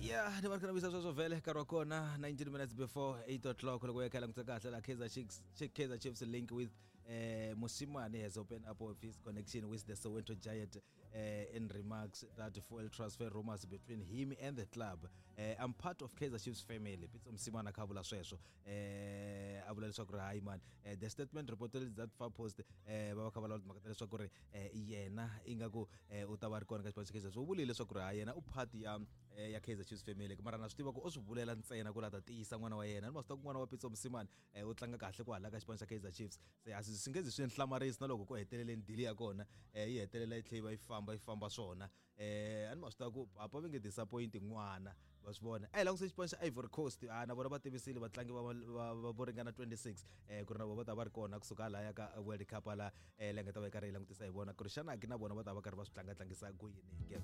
Yeah, ni markana bisa so vele karokona 19 minutes before 8 o'clock lo kwekhala ngitsakahle la Kaizer Chiefs link with Mosimane has opened up of his connection with the Soweto Giant in remarks that fuel transfer rumors between him and the club. I'm part of Kaizer Chiefs family. Pitso Mosimane akhabula sweswo. Abulaliswa ku hayi man. The statement reported that Far Post baba khabala makateleswa ku ri yena ingaku utawari kona ka Kaizer. So ubulile swa ku ri yena u part ya Kaizer Chiefs family mara na switiva ku oswivulela ntsena ku lata tiyisa n'wana wa yena ni masta ku n'wana wa Pitso Mosimane u tlanga kahle ku hala ka xipano xa Kaizer Chiefs se asingezi swi nhlamarisi na loko ku heteleleni deal ya kona yi hetelela yi tlhela yi famba swona ani masta ku papa va nge disappoint n'wana va swi vona la ku se xipano xa Ivory Coast na vona va tivisile vatlangi va boringana 26 ku ri na vona va ta va ri kona kusuka la ya ka World Cup la nga ta va karhi langutisa hi vona ku ri xana na vona va ta va karhi va swi tlangisa ku yini ke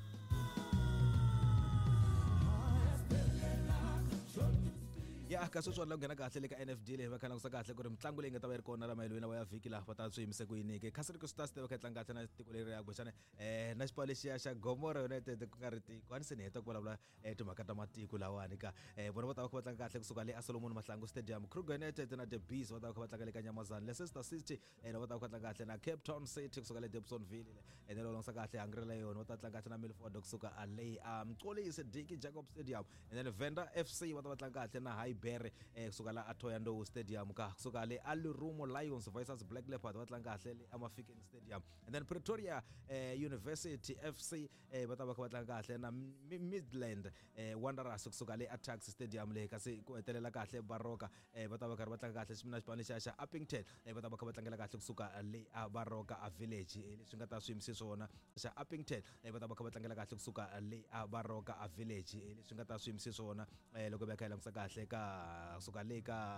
ya ka sweswo la nghena kahle le ka NFD le va khala ku sa kahle ku ri mitlangu leyi nga ta va yi ri kona la mayelweni wa ya vhiki laha va ta swi yimise ku yini ke Casric Stars va kha tlanga kahle na tiko leri ya boxana na xipano lexiya xa Gomora United ku nga ri tiko ani se ni heta ku vulavula timhaka ta matiko lawani ka vona va ta va kha va tlanga kahle kusuka le Solomon Mahlangu Stadium. Kruger United na The Bees va ta va kha va tlanga le ka Nyamazane. Leicester City va ta va kha tlanga kahle na Cape Town City kusuka le Dobsonville le lo longsa kahle Hungry Lion va ta tlanga kahle na Milford kusuka le Mxolisi Diki Jacob Stadium and then Venda FC va ta va tlanga kahle na Highbury kusuka la Athoyando Stadium ka kusuka le Alurumo Lions versus Black Leopard va tlanga kahle le Amafikeng Stadium and then Pretoria University FC va ta va kha va tlanga kahle na Midland Wanderers kusuka le Ajax Stadium le kasi ku hetelela kahle Baroka va ta va karhi va tlanga kahle xipano xa Uppington va ta va kha va tlangela kahle kusuka le Baroka Village leswi nga ta swiyimisi swona xa Uppington va ta va kha va tlangela kahle kusuka le Baroka Village leswi nga ta swiyimisi swona loko va kha langutisa kahle ka kusuka le ka